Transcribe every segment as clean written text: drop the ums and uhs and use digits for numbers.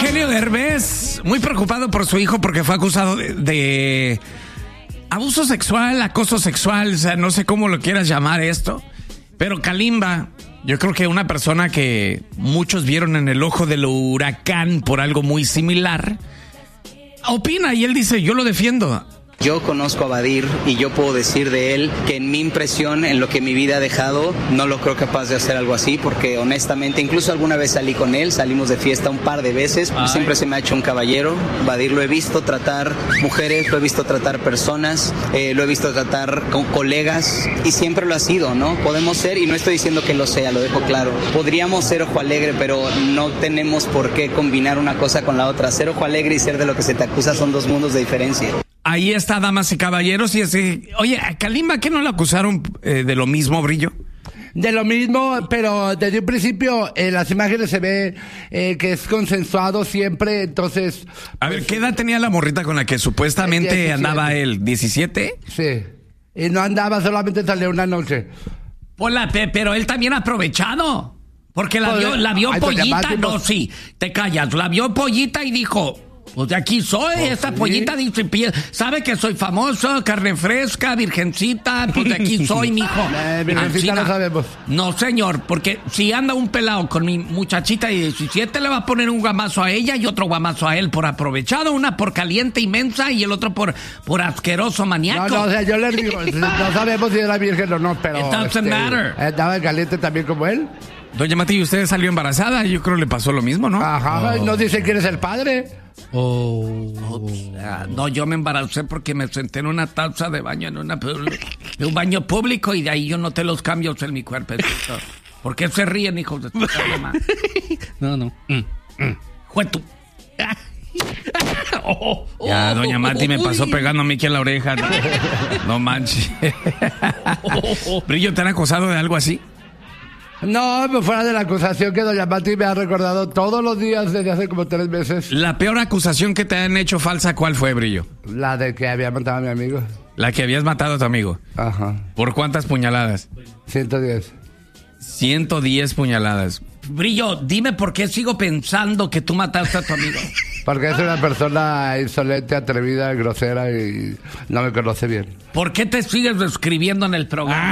Eugenio Derbez, muy preocupado por su hijo porque fue acusado de abuso sexual, acoso sexual, o sea, no sé cómo lo quieras llamar esto. Pero Kalimba, yo creo que una persona que muchos vieron en el ojo del huracán por algo muy similar, opina y él dice, yo lo defiendo. Yo conozco a Badir y yo puedo decir de él que en mi impresión, en lo que mi vida ha dejado, no lo creo capaz de hacer algo así, porque honestamente, incluso alguna vez salí con él, salimos de fiesta un par de veces, siempre se me ha hecho un caballero. Badir lo he visto tratar mujeres, lo he visto tratar personas, lo he visto tratar con colegas y siempre lo ha sido, ¿no? Podemos ser, y no estoy diciendo que lo sea, lo dejo claro, podríamos ser ojo alegre, pero no tenemos por qué combinar una cosa con la otra. Ser ojo alegre y ser de lo que se te acusa son dos mundos de diferencia. Ahí está, damas y caballeros, y así, oye, a Kalimba, ¿qué no le acusaron de lo mismo, Brillo? De lo mismo, pero desde un principio en las imágenes se ve que es consensuado siempre, entonces... A ver, ¿qué edad tenía la morrita con la que supuestamente 17. andaba él? ¿17? Sí, y no andaba, solamente salió una noche. Hola, pero él también aprovechado, porque la vio pollita, no, sí, te callas, la vio pollita y dijo... Pues de aquí soy, esta pollita dice, sabe que soy famoso, carne fresca, virgencita, pues de aquí soy, mijo. Virgencita no sabemos. No, señor, porque si anda un pelado con mi muchachita de 17, le va a poner un guamazo a ella y otro guamazo a él por aprovechado, una por caliente inmensa y el otro por asqueroso maníaco. No, o sea, yo le digo, no sabemos si era virgen o no, pero... It doesn't matter. ¿Estaba caliente también como él? Doña Mati, usted salió embarazada, yo creo que le pasó lo mismo, ¿no? Ajá, no dice quién es el padre. No, yo me embaracé porque me senté en una taza de baño en un baño público y de ahí yo noté los cambios en mi cuerpo. ¿Por qué se ríen, hijos de tu mamá? No. Juetu. Ya, doña Mati me pasó pegándome aquí en la oreja. No manches. Brillo, ¿te han acosado de algo así? No, pues fuera de la acusación que doña Mati me ha recordado todos los días desde hace como 3 meses. La peor acusación que te han hecho falsa, ¿cuál fue, Brillo? La de que había matado a mi amigo. La que habías matado a tu amigo. Ajá. ¿Por cuántas puñaladas? 110. 110 puñaladas. Brillo, dime por qué sigo pensando que tú mataste a tu amigo. Porque es una persona insolente, atrevida, grosera y no me conoce bien. ¿Por qué te sigues describiendo en el programa?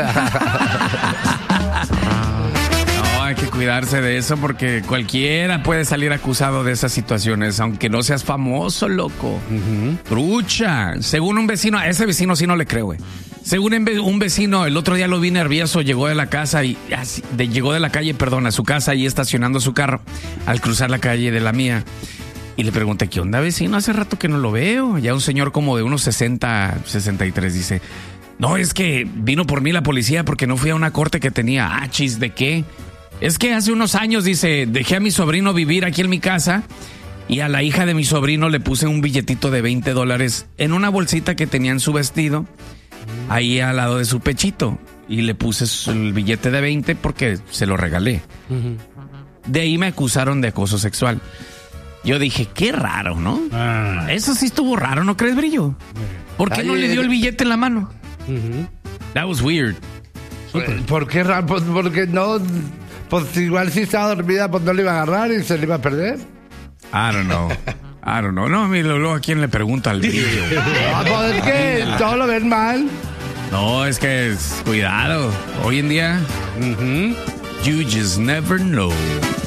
No, hay que cuidarse de eso porque cualquiera puede salir acusado de esas situaciones, aunque no seas famoso, loco. Trucha. Según un vecino, a ese vecino sí no le creo, güey. Según un vecino, el otro día lo vi nervioso, llegó de la casa llegó de la calle, a su casa y estacionando su carro al cruzar la calle de la mía. Y le pregunté, ¿qué onda, vecino? Hace rato que no lo veo. Ya un señor como de unos 60, 63 dice, no, es que vino por mí la policía porque no fui a una corte que tenía. Chis, ¿de qué? Es que hace unos años, dice, dejé a mi sobrino vivir aquí en mi casa y a la hija de mi sobrino le puse un billetito de $20 en una bolsita que tenía en su vestido, ahí al lado de su pechito. Y le puse el billete de 20 porque se lo regalé. De ahí me acusaron de acoso sexual. Yo dije, qué raro, ¿no? Eso sí estuvo raro, ¿no crees, Brillo? ¿Por qué no le dio el billete en la mano? That was weird. ¿Por qué raro? Pues porque no... Pues igual si estaba dormida, pues no le iba a agarrar y se le iba a perder. I don't know. No, luego a quién le pregunta al Brillo. Pues es que todo lo ven mal. No, es que cuidado. Hoy en día, you just never know.